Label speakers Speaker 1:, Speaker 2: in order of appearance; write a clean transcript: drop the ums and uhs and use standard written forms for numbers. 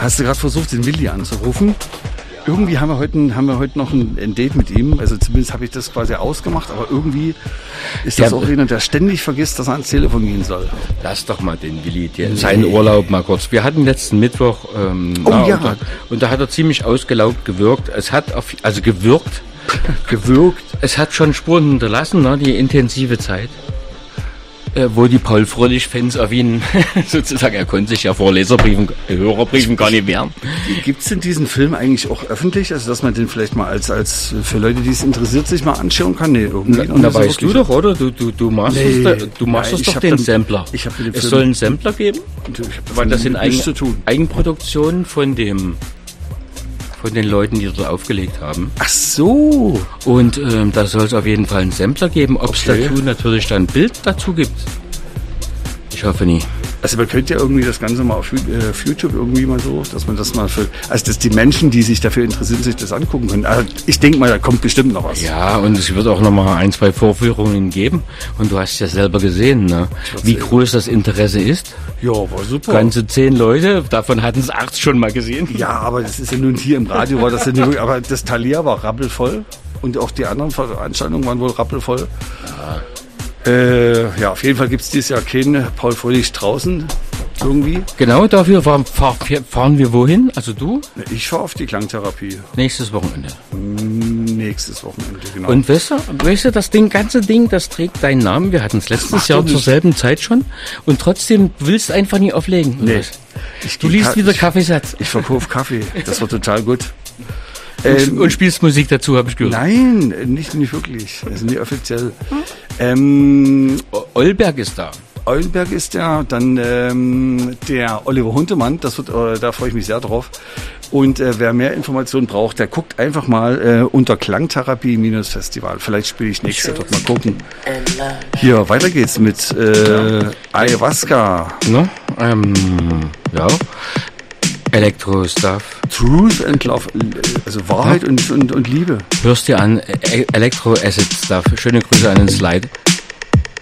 Speaker 1: Hast du gerade versucht, den Willi anzurufen? Irgendwie haben wir heute noch ein Date mit ihm. Also zumindest habe ich das quasi ausgemacht, aber irgendwie ist das auch einer, der ständig vergisst, dass er ans Telefon gehen soll.
Speaker 2: Lass doch mal den Willi, seinen Urlaub mal kurz. Wir hatten letzten Mittwoch und da hat er ziemlich ausgelaugt gewirkt. Es hat gewirkt. Es hat schon Spuren hinterlassen, ne, die intensive Zeit. Wo die Paul-Fröhlich-Fans auf ihn sozusagen, er konnte sich ja vor Hörerbriefen gar nicht wehren.
Speaker 1: Gibt's denn diesen Film eigentlich auch öffentlich? Also, dass man den vielleicht mal als für Leute, die es interessiert, sich mal anschauen kann? Nee, irgendwie.
Speaker 2: Na weißt du doch, oder? Du machst es doch den Sampler. Es soll einen Sampler geben? Weil das sind Eigenproduktionen von den Leuten, die dort aufgelegt haben.
Speaker 1: Ach so.
Speaker 2: Und da soll es auf jeden Fall einen Sampler geben. Ob es dazu natürlich dann ein Bild dazu gibt, ich hoffe nie.
Speaker 1: Also man könnte ja irgendwie das Ganze mal auf YouTube irgendwie mal so, dass man das mal dass die Menschen, die sich dafür interessieren, sich das angucken können. Also ich denke mal, da kommt bestimmt noch was.
Speaker 2: Ja, und es wird auch noch mal 1, 2 Vorführungen geben. Und du hast ja selber gesehen, ne? Wie groß das Interesse ist.
Speaker 1: Ja, war super.
Speaker 2: Ganze 10 Leute, davon hatten es 8 schon mal gesehen.
Speaker 1: Ja, aber das ist ja nun hier im Radio, war das ja nicht, aber das Thalia war rappelvoll und auch die anderen Veranstaltungen waren wohl rappelvoll. Ja, auf jeden Fall gibt es dieses Jahr keinen Paul Fröhlich draußen irgendwie.
Speaker 2: Genau, dafür fahren wir wohin? Also du?
Speaker 1: Ich fahre auf die Klangtherapie.
Speaker 2: Nächstes Wochenende.
Speaker 1: Nächstes Wochenende, genau.
Speaker 2: Und weißt du, das ganze Ding, das trägt deinen Namen. Wir hatten es letztes Jahr zur selben Zeit schon. Und trotzdem willst du einfach nie auflegen.
Speaker 1: Nee.
Speaker 2: Du liest wieder Kaffeesatz.
Speaker 1: Ich verkaufe Kaffee. Das war total gut.
Speaker 2: Und spielst Musik dazu, habe ich gehört.
Speaker 1: Nein, nicht wirklich. Also nicht offiziell.
Speaker 2: Olberg ist da.
Speaker 1: Eulenberg ist der, dann der Oliver Huntemann, da freue ich mich sehr drauf. Und wer mehr Informationen braucht, der guckt einfach mal unter Klangtherapie-Festival. Vielleicht spiele ich nächstes Jahr dort mal gucken. Hier, weiter geht's mit Ayahuasca.
Speaker 2: Ne? Ja. Elektro-Stuff.
Speaker 1: Truth and Love, also Wahrheit und Liebe.
Speaker 2: Hörst dir an, Elektro-Acid-Stuff. Schöne Grüße an den Slide.